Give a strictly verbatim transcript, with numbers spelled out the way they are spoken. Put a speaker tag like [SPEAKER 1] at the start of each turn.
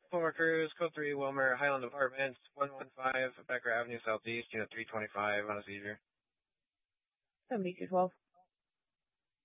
[SPEAKER 1] Former Cruise, Code three, Wilmer, Highland Apartments, one one five, Becker Avenue Southeast, Unit three twenty-five, on a seizure.
[SPEAKER 2] seventy-two twelve.